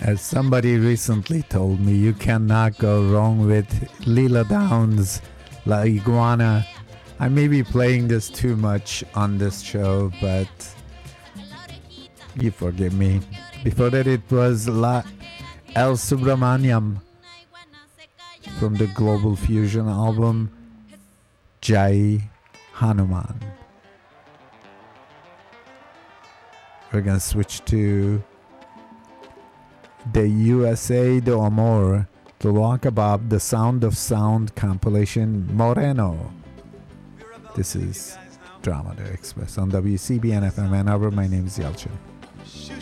As somebody recently told me, you cannot go wrong with Lila Downs, La Iguana. I may be playing this too much on this show, but you forgive me. Before that, it was La El Subramaniam from the Global Fusion album Jai Hanuman. We're gonna switch to the USA do Amor, the Law Kebab, the Sound of Sound compilation Moreno. This is Drama the Express on WCBN FM Ann Arbor. My name is Yelchin.